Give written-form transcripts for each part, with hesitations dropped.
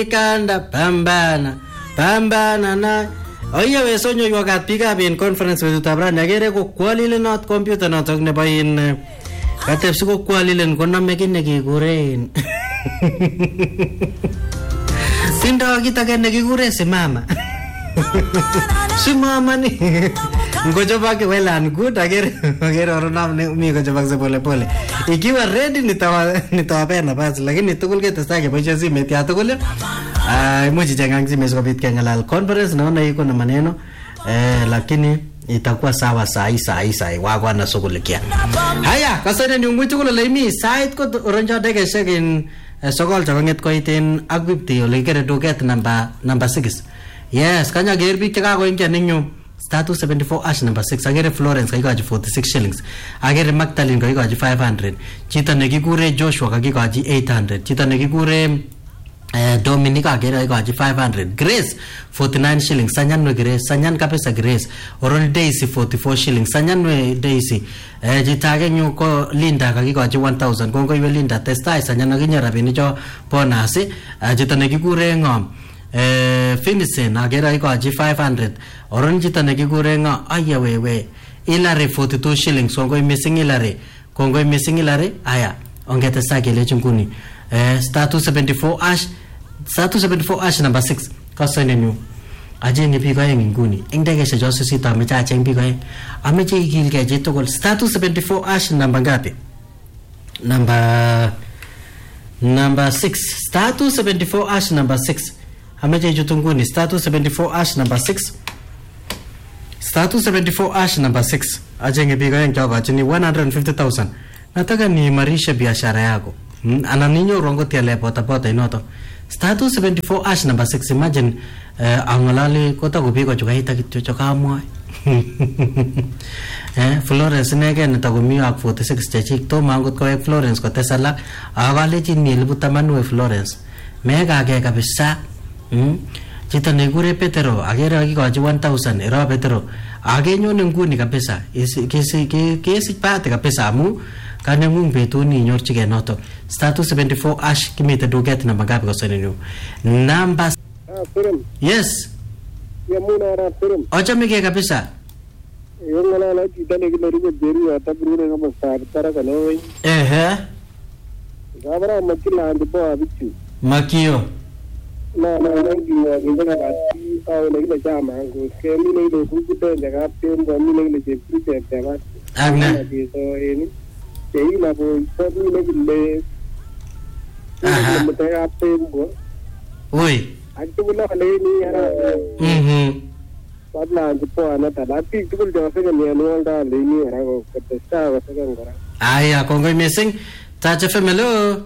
kanda pambana na oye we sonyo yogat pick-up in conference with Tabran agere ko kwalilen not computer notok nebo in katepsi ko kwalilen koname kin nekikuren sindo kita ken nekikuren simama simama ni ngojobake well and good agere oronam mi ngojobake pole ikiwa ready nitawapea basi lakini tukul ketesta keboisha simet ya tukul imuchi changang simet sikobit kengalal conference naona iko na maneno lakini itakuwa sawa sai wako na sukulikia haya kasane ni ngwitu kule laimi site ko oronjo dege shekin sokol chakonget ko iten agwipti ole kere duket number 6 yes kanya gerbi chaka ingia ninyo status 74 ash number 6 agere Florence kaikoji 46 shillings agere Magdalene kaikoji 500 chito nekikure Joshua kaikoji 800 chito nekikure Dominic agere kaikoji 500 Grace 49 shillings sanyanwe Grace sanyan kabisa Grace oron Daisy 44 shillings sanyanwe Daisy jitage nyu ko Linda kaikoji 1000 kongo iwe Linda testai sanyan akinye rabini cho bonus chito nekikure ngom Finisen agera ikoji 500 oron chito nekikure ngo aya wewe Ilare 42 shillings kongo missing Ilare aya ongete sakele chunguni status 74 ash number 6 kasane nyu ajenge piko yang nguni indege se jose sita amecha acheng piko ameche ikilge jitokol status 74 ash number ngapi number 6 status 74 ash number 6 ameche jutunguni status 74 ash number 6 status 74 ash number 6 ajenge piko yang jaga chini 150,000 nataka ni marisha biashara yako ana ninyo rongo tiale pota inoto status 74 ash number 6 imagine angalali kota kupiko chukaita kitu chokamwa Florence nege nitakumio ak 46 chechik to mangut ko Florence ko tesala agale chini libutamanu Florence mega ke kabisa chito nekure Petero agere akikoji 1000 ero Petero agenyone nguni kabisa kesi pate kabisa amu kanengung betuni nyorchige noto status 74 ash kimite duket na magapi ko senenu number yes yamuna ra purum ochame kabisa yongala la chita ne kiloru beru ata brune ngam sar tara kale gabara makila ande bo abichu makio na ngi nginga ati au ne le jama ngo kemi ne do kude jaga tembo mi ne le jepri tega agna so eni sei na bo so mi ne le tega tembo oi akula le ni ara padla ande po ana tabati tukul jose ne no da le ni ara ko testa wa ngora aya kongo missing tacha femelo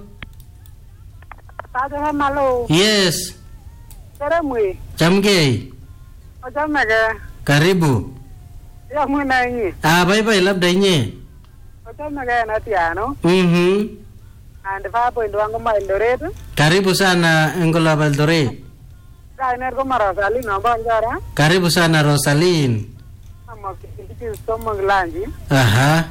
Tada malo. Yes. Teremwe. Chamgei. Ojamega. Karibu. Ya mwana nyi. Bye labda nye. Ojamega na tiano. And papo ndo wangu ma Eldoret. Karibu sana Ngola Eldoret. Kainer ko Rosaline namba ngara. Karibu sana Rosaline. Ama kiti somo nglanji. Aha.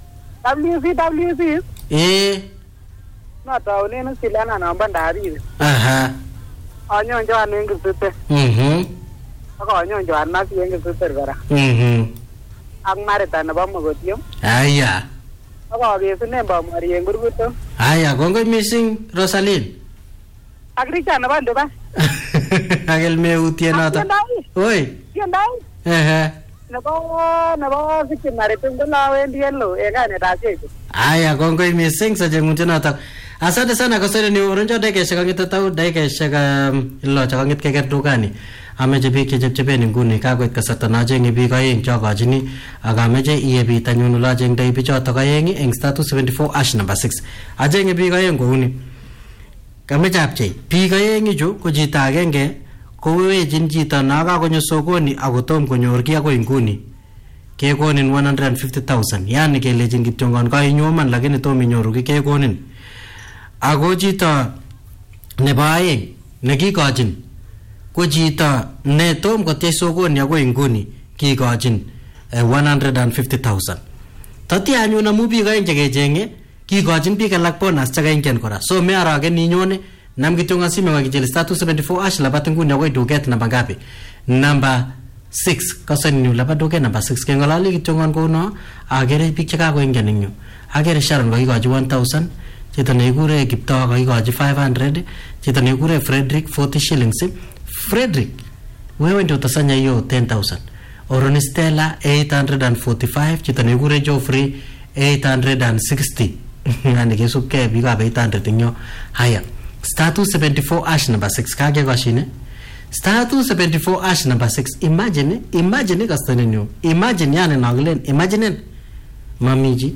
WC. No taone no silana namba ndari. Aha. Anyonjo anengi sute. Ako anyonjo anasi yengi sute gara. Ang marita na ba magotyo? Aya. Ako agesu nemba mari engurguto. Aya, kongo missing Rosaline. Agricha na ba ndo ba? Agel me utie nota. Oi. Yandai. Nabo sikin maritung dola wendi hello ega ne daseku. Aya, kongo missing sa jengunje nota. Asante sana kasere ni oronjo deke shakangita tau deke shaka illo chakangit keker dukani ameje bi kejepchepe nguni kagoit kasata na jengi bi kaeng choga jini agameje iye bi tanyunu la jeng dai bi chota kaengi eng status 74 ash number 6 ajenge bi kaeng nguni kamechapche bi kaengi ju ko jita agenge ko wejin jita naga konyo sokoni akotom konyor ki ako nguni kekonin 150,000 yani kelejin kityongon kainyoman lakini tom inyoru ki kekonin ako chito nebo aeng nekikochin ko chito ne tom kotyech sokoni akoi nguni kikochin 150,000 tati anyun amu biik aeng chekechenge kikochin biik alak bonus chekaingen kora so me araken inyone nam kityo ngasime wakichili star 274 ash labat nguni akoi duket namba ngapi? Namba 6. Kasan nyu labat duket namba 6. Kengalali kityo ngon kuno agere biik chekakoingen ing yu. Agere Sharon kakikochi 1000, chito nekikure Kiptoo kakikochi 500, chito nekikure Frederick 40 shillings. Frederick, wewe ndio utasanya hiyo 10,000. Oroni Stella 845, chito nekikure Geoffrey 860. Ngani kesupke biik ab 800 inyo. Haya, star 274 ash number 6 kage koshine. Star 274 ash number 6. Imagine kastanenyo. Imagine yani nagilen. Imagine mamiji.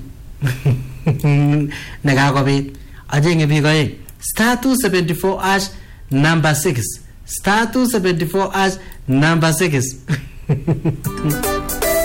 Nagakobit. Ajenge biik aeng. Star 274 ash number 6. Star 274 ash number 6.